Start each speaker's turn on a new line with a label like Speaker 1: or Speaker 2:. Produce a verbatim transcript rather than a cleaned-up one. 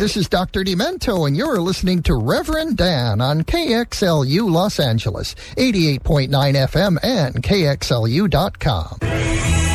Speaker 1: This is Doctor Demento, and you're listening to Reverend Dan on K X L U Los Angeles, eighty-eight point nine F M and K X L U dot com.